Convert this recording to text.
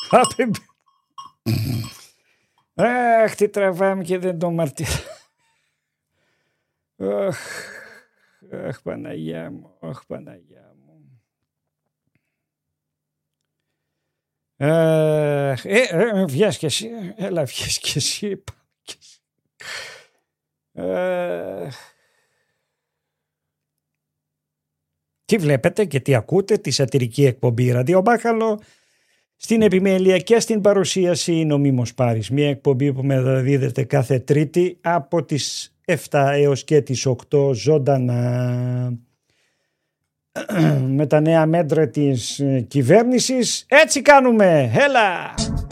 Αχ, τι τραβάμε και δεν το μαρτύρω. Αχ, Παναγιά μου, αχ, Παναγιά μου. Βγες και εσύ, έλα βγες και εσύ. Τι βλέπετε και τι ακούτε, τη σατυρική εκπομπή Ραδιομπάχαλο, στην επιμέλεια και στην παρουσίαση Νομίμος Πάρης. Μια εκπομπή που μεταδίδεται κάθε Τρίτη από τις 7 έως και τις 8 ζωντανά. Με τα νέα μέτρα της κυβέρνησης έτσι κάνουμε, έλα!